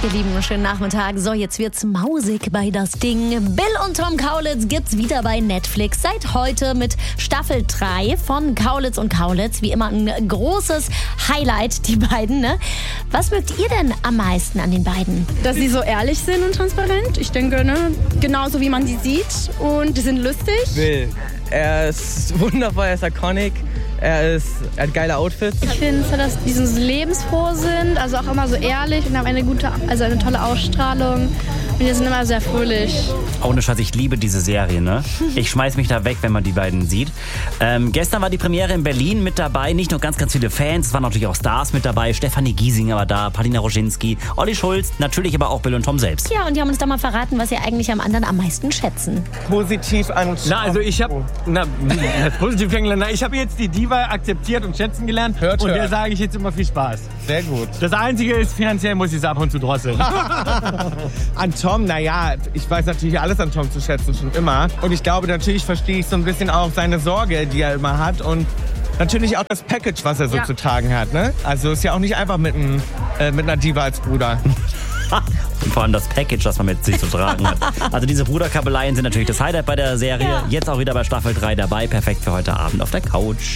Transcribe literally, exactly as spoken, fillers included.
Ihr Lieben, schönen Nachmittag. So, jetzt wird's mausig bei das Ding. Bill und Tom Kaulitz gibt's wieder bei Netflix. Seit heute mit Staffel drei von Kaulitz und Kaulitz. Wie immer ein großes Highlight, die beiden, ne? Was mögt ihr denn am meisten an den beiden? Dass sie so ehrlich sind und transparent. Ich denke, ne? Genauso wie man die sieht. Und die sind lustig. Bill. Er ist wundervoll, er ist iconic. Er, ist, er hat geile Outfits. Ich finde, dass die so lebensfroh sind, also auch immer so ehrlich und haben eine gute, also eine tolle Ausstrahlung. Und die sind immer sehr fröhlich. Ohne Scheiß, ich liebe diese Serie, ne? Ich schmeiß mich da weg, wenn man die beiden sieht. Ähm, gestern war die Premiere in Berlin mit dabei. Nicht nur ganz, ganz viele Fans, es waren natürlich auch Stars mit dabei. Stefanie Giesinger war da, Paulina Roginski, Olli Schulz, natürlich aber auch Bill und Tom selbst. Ja, und die haben uns da mal verraten, was sie eigentlich am anderen am meisten schätzen. Positiv an. Na, also ich habe, na, positiv kennengelernt. Ich habe jetzt die Diva akzeptiert und schätzen gelernt. Hört, und hört. der sage ich jetzt immer viel Spaß. Sehr gut. Das Einzige ist, finanziell muss ich es ab und zu drosseln. An Tom, naja, ich weiß natürlich alles an Tom zu schätzen, schon immer. Und ich glaube, natürlich verstehe ich so ein bisschen auch seine Sorge, die er immer hat. Und natürlich auch das Package, was er so Ja. zu tragen hat. Ne? Also ist ja auch nicht einfach mit, einem, äh, mit einer Diva als Bruder. Und vor allem das Package, das man mit sich zu tragen hat. Also diese Bruderkabeleien sind natürlich das Highlight bei der Serie. Ja. Jetzt auch wieder bei Staffel drei dabei. Perfekt für heute Abend auf der Couch.